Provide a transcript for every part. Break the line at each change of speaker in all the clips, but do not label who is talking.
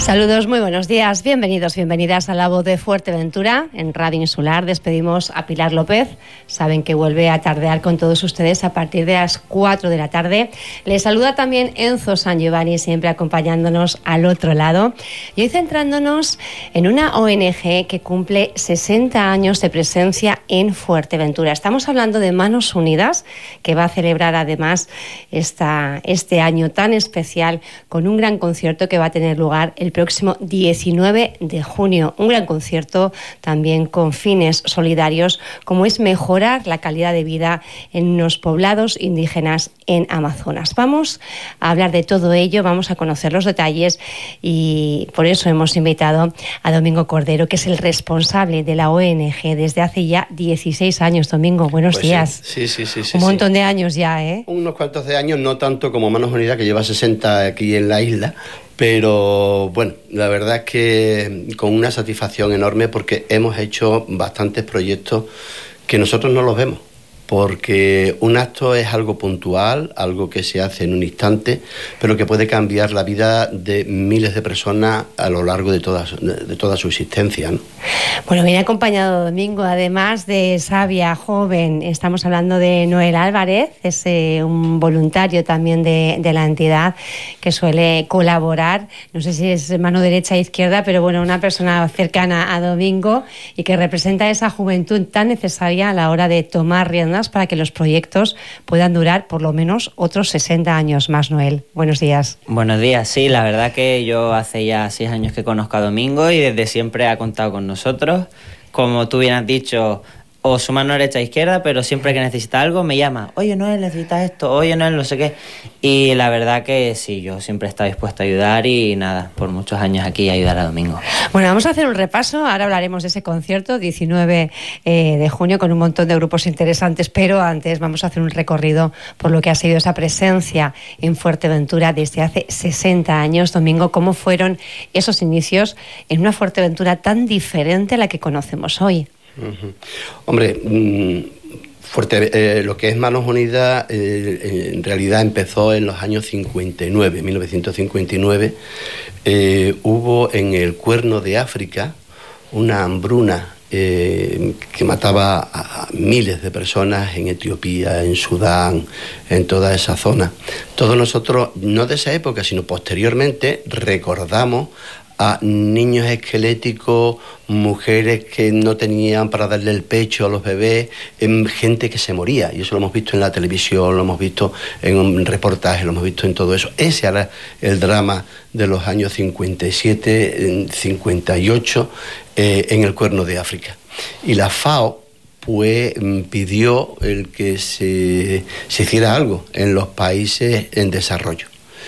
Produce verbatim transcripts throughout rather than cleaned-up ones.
Saludos, muy buenos días. Bienvenidos, bienvenidas a La Voz de Fuerteventura. En Radio Insular despedimos a Pilar López. Saben que vuelve a tardear con todos ustedes a partir de las cuatro de la tarde. Les saluda también Enzo San Giovanni, siempre acompañándonos al otro lado. Y hoy centrándonos en una O N G que cumple sesenta años de presencia en Fuerteventura. Estamos hablando de Manos Unidas, que va a celebrar además esta, este año tan especial con un gran concierto que va a tener lugar el próximo diecinueve de junio. Un gran concierto también con fines solidarios, como es mejorar la calidad de vida en los poblados indígenas en Amazonas. Vamos a hablar de todo ello, vamos a conocer los detalles y por eso hemos invitado a Domingo Cordero, que es el responsable de la O N G desde hace ya dieciséis años. Domingo, buenos
pues
días.
Sí, sí, sí, sí.
Un
sí,
montón
sí.
de años ya, ¿eh?
Unos cuantos de años, no tanto como Manos Unidas, que lleva sesenta aquí en la isla, pero bueno, la verdad es que con una satisfacción enorme porque hemos hecho bastantes proyectos que nosotros no los vemos, porque un acto es algo puntual, algo que se hace en un instante, pero que puede cambiar la vida de miles de personas a lo largo de toda, de toda su existencia, ¿no?
Bueno, viene acompañado Domingo, además de sabia, joven. Estamos hablando de Noel Álvarez, es eh, un voluntario también de, de la entidad que suele colaborar, no sé si es mano derecha o izquierda, pero bueno, una persona cercana a Domingo y que representa esa juventud tan necesaria a la hora de tomar riendas para que los proyectos puedan durar por lo menos otros sesenta años más. Noel, buenos días.
Buenos días, sí, la verdad que yo hace ya seis años que conozco a Domingo y desde siempre ha contado con nosotros. Como tú bien has dicho, o su mano derecha e izquierda, pero siempre que necesita algo me llama. Oye, Noel, necesitas esto, oye, Noel, no sé qué. Y la verdad que sí, yo siempre he estado dispuesto a ayudar y nada, por muchos años aquí ayudar a Domingo.
Bueno, vamos a hacer un repaso, ahora hablaremos de ese concierto, diecinueve eh, de junio, con un montón de grupos interesantes, pero antes vamos a hacer un recorrido por lo que ha sido esa presencia en Fuerteventura desde hace sesenta años. Domingo, ¿cómo fueron esos inicios en una Fuerteventura tan diferente a la que conocemos hoy?
Uh-huh. Hombre, mmm, fuerte, eh, lo que es Manos Unidas eh, en realidad empezó en los años cincuenta y nueve, mil novecientos cincuenta y nueve. Eh, hubo en el Cuerno de África una hambruna eh, que mataba a miles de personas en Etiopía, en Sudán, en toda esa zona. Todos nosotros, no de esa época, sino posteriormente, recordamos a niños esqueléticos, mujeres que no tenían para darle el pecho a los bebés, gente que se moría, y eso lo hemos visto en la televisión, lo hemos visto en un reportaje, lo hemos visto en todo eso. Ese era el drama de los años cincuenta y siete, cincuenta y ocho, eh, en el Cuerno de África. Y la FAO pues pidió el que se, se hiciera algo en los países en desarrollo.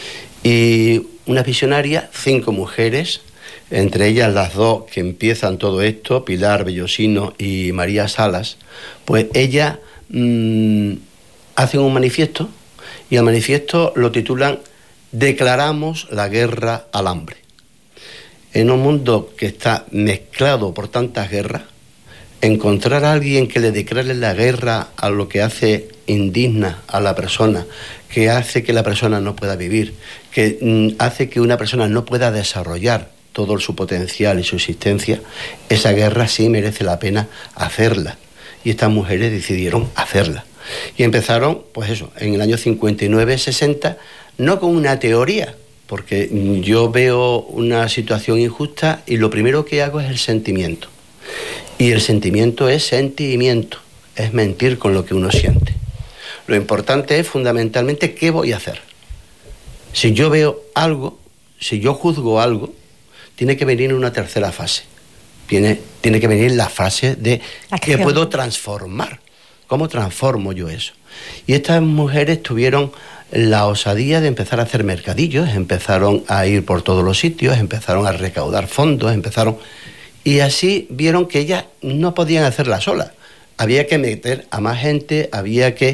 Y una visionaria, cinco mujeres, entre ellas las dos que empiezan todo esto, Pilar Bellosino y María Salas, pues ellas mmm, hacen un manifiesto y el manifiesto lo titulan Declaramos la guerra al hambre. En un mundo que está mezclado por tantas guerras, encontrar a alguien que le declare la guerra a lo que hace indigna a la persona, que hace que la persona no pueda vivir, que mm, hace que una persona no pueda desarrollar todo su potencial y su existencia, esa guerra sí merece la pena hacerla. Y estas mujeres decidieron hacerla. Y empezaron, pues eso, en el año cincuenta y nueve, sesenta, no con una teoría, porque yo veo una situación injusta y lo primero que hago es el sentimiento. Y el sentimiento es sentimiento, es mentir con lo que uno siente. Lo importante es fundamentalmente qué voy a hacer. Si yo veo algo, si yo juzgo algo, tiene que venir una tercera fase. Tiene, tiene que venir la fase de qué puedo transformar. ¿Cómo transformo yo eso? Y estas mujeres tuvieron la osadía de empezar a hacer mercadillos, empezaron a ir por todos los sitios, empezaron a recaudar fondos, empezaron... Y así vieron que ellas no podían hacerla solas. Había que meter a más gente, había que